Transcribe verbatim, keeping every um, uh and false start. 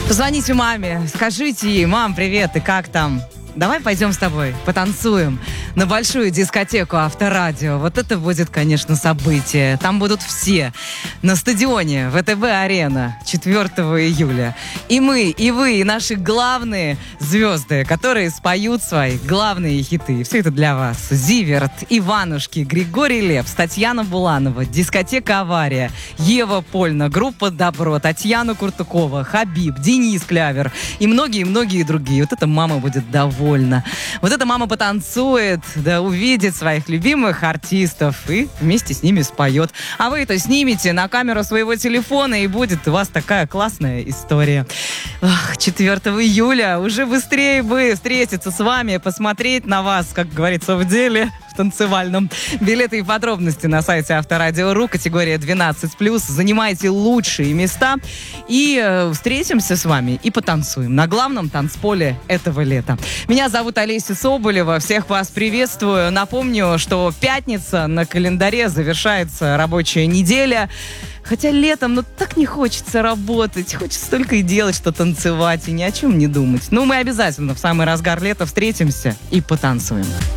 Позвоните маме, скажите ей: мам, привет, ты как там? Давай пойдем с тобой, потанцуем на большую дискотеку Авторадио. Вот это будет, конечно, событие. Там будут все на стадионе ВТБ-арена четвёртого июля. И мы, и вы, и наши главные звезды, которые споют свои главные хиты. Все это для вас. Зиверт, Иванушки, Григорий Лепс, Татьяна Буланова, дискотека «Авария», Ева Польна, группа «Добро», Татьяна Куртукова, Хабиб, Денис Клявер и многие-многие другие. Вот это мама будет довольна. Вот эта мама потанцует, да увидит своих любимых артистов и вместе с ними споет. А вы это снимете на камеру своего телефона, и будет у вас такая классная история. Ах, четвёртого июля уже быстрее бы встретиться с вами, посмотреть на вас, как говорится, в деле танцевальном. Билеты и подробности на сайте Авторадио точка ру, категория двенадцать плюс. Занимайте лучшие места и э, встретимся с вами и потанцуем на главном танцполе этого лета. Меня зовут Олеся Соболева, всех вас приветствую. Напомню, что пятница на календаре, завершается рабочая неделя. Хотя летом, ну, так не хочется работать, хочется только и делать, что танцевать и ни о чем не думать. Ну, мы обязательно в самый разгар лета встретимся и потанцуем.